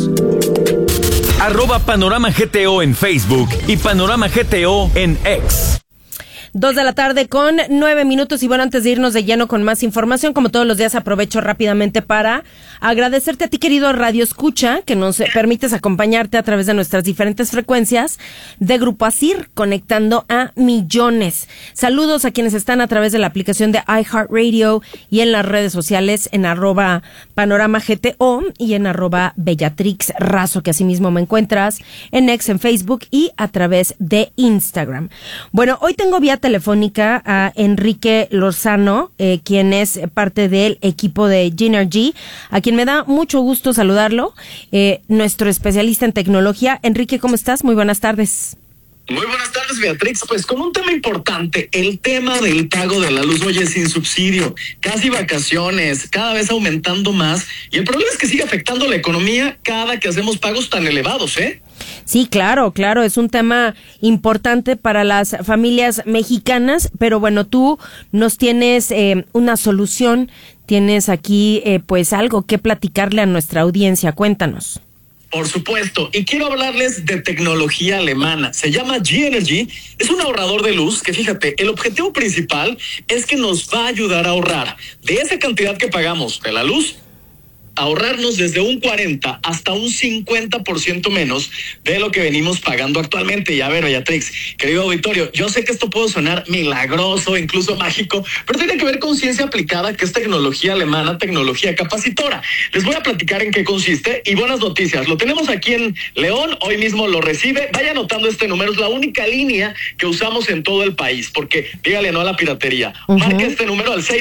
@Panorama GTO en Facebook y Panorama GTO en X. 2:09 p.m. Y bueno, antes de irnos de lleno con más información, como todos los días, aprovecho rápidamente para agradecerte a ti, querido Radio Escucha, que nos permites acompañarte a través de nuestras diferentes frecuencias de Grupo ASIR, conectando a millones. Saludos a quienes están a través de la aplicación de iHeartRadio y en las redes sociales en @Panorama GTO y en @Bellatrix Razo, que asimismo me encuentras en X, en Facebook y a través de Instagram. Bueno, hoy tengo vía telefónica a Enrique Lozano, quien es parte del equipo de Ginergy, a quien me da mucho gusto saludarlo, nuestro especialista en tecnología. Enrique, ¿cómo estás? Muy buenas tardes. Muy buenas tardes, Beatrix. Pues con un tema importante, el tema del pago de la luz. Oye, sin subsidio, casi vacaciones, cada vez aumentando más, y el problema es que sigue afectando la economía cada que hacemos pagos tan elevados, ¿eh? Sí, claro, es un tema importante para las familias mexicanas, pero bueno, tú nos tienes una solución, tienes aquí pues algo que platicarle a nuestra audiencia. Cuéntanos. Por supuesto, y quiero hablarles de tecnología alemana. Se llama Ginergy, es un ahorrador de luz que, fíjate, el objetivo principal es que nos va a ayudar a ahorrar de esa cantidad que pagamos de la luz, ahorrarnos desde un 40 hasta un 50% menos de lo que venimos pagando actualmente. Y a ver, Beatrix, querido auditorio, yo sé que esto puede sonar milagroso, incluso mágico, pero tiene que ver con ciencia aplicada, que es tecnología alemana, tecnología capacitora. Les voy a platicar en qué consiste y buenas noticias. Lo tenemos aquí en León, hoy mismo lo recibe. Vaya anotando este número, es la única línea que usamos en todo el país, porque dígale no a la piratería. Marque este número al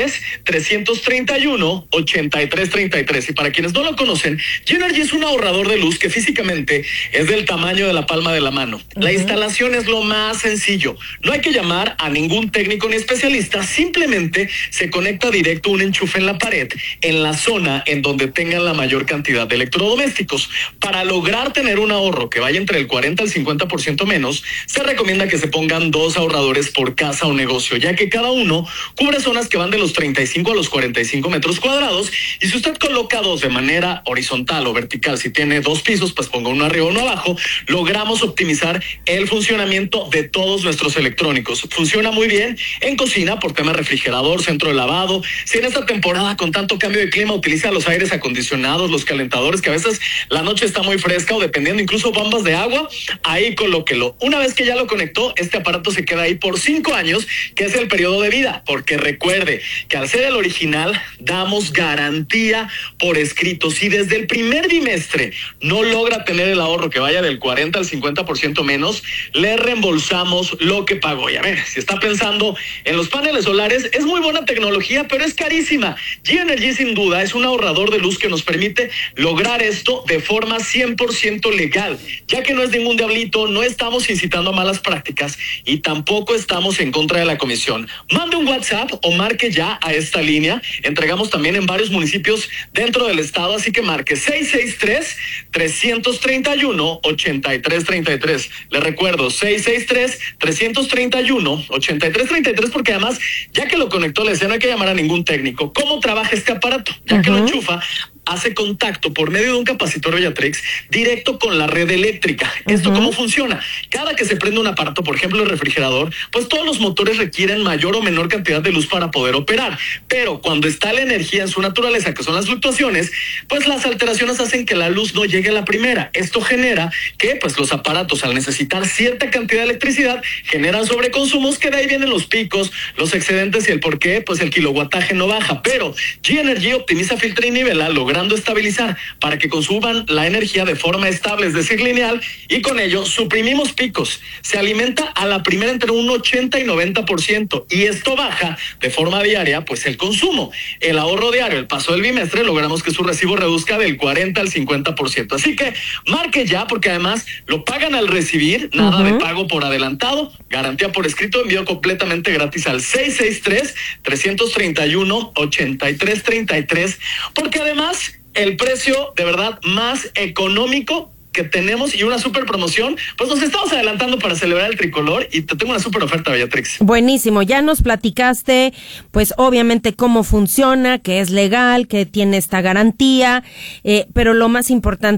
663-331-8333. Y para quienes no lo conocen, Ginergy es un ahorrador de luz que físicamente es del tamaño de la palma de la mano. La instalación es lo más sencillo. No hay que llamar a ningún técnico ni especialista, simplemente se conecta directo un enchufe en la pared, en la zona en donde tengan la mayor cantidad de electrodomésticos. Para lograr tener un ahorro que vaya entre el 40 al 50% menos, se recomienda que se pongan 2 ahorradores por casa o negocio, ya que cada uno cubre zonas que van de los 35 a los 45 metros cuadrados, y si usted coloca 2 de manera horizontal o vertical, si tiene 2 pisos, pues ponga uno arriba, uno abajo, logramos optimizar el funcionamiento de todos nuestros electrónicos. Funciona muy bien en cocina por tema refrigerador, centro de lavado. Si en esta temporada con tanto cambio de clima utiliza los aires acondicionados, los calentadores, que a veces la noche está muy fresca, o dependiendo incluso bombas de agua, ahí colóquelo. Una vez que ya lo conectó, este aparato se queda ahí por 5 años, que es el periodo de vida, porque recuerde que al ser el original damos garantía por escrito. Si desde el primer bimestre no logra tener el ahorro que vaya del 40 al 50% menos, le reembolsamos lo que pagó. Y a ver, si está pensando en los paneles solares, es muy buena tecnología, pero es carísima. Ginergy sin duda es un ahorrador de luz que nos permite lograr esto de forma 100% legal, ya que no es ningún diablito, no estamos incitando a malas prácticas y tampoco estamos en contra de la comisión. Mande un WhatsApp o marque ya a esta línea. Entregamos también en varios municipios dentro del estado, así que marque 663-331-8333. Le recuerdo, 663-331-8333, porque además, ya que lo conectó, le decía, no hay que llamar a ningún técnico. ¿Cómo trabaja este aparato? Ya que lo enchufa, hace contacto por medio de un capacitor Bellatrix directo con la red eléctrica. ¿Esto cómo funciona? Cada que se prende un aparato, por ejemplo el refrigerador, pues todos los motores requieren mayor o menor cantidad de luz para poder operar. Pero cuando está la energía en su naturaleza, que son las fluctuaciones, pues las alteraciones hacen que la luz no llegue a la primera. Esto genera que pues los aparatos, al necesitar cierta cantidad de electricidad, generan sobreconsumos, que de ahí vienen los picos, los excedentes, y el por qué, pues el kilowattaje no baja. Pero Ginergy optimiza, filtra y nivela, logrando estabilizar para que consuman la energía de forma estable, es decir, lineal, y con ello suprimimos picos. Se alimenta a la primera entre un 80 y 90%, y esto baja de forma diaria pues el consumo. El ahorro diario, el paso del bimestre, logramos que su recibo reduzca del 40 al 50%. Así que marque ya, porque además lo pagan al recibir, nada de pago por adelantado, garantía por escrito, envío completamente gratis al 663-331-8333, porque además el precio de verdad más económico que tenemos y una super promoción, pues nos estamos adelantando para celebrar el tricolor, y te tengo una super oferta, Bellatrix. Buenísimo, ya nos platicaste, pues obviamente cómo funciona, que es legal, que tiene esta garantía, pero lo más importante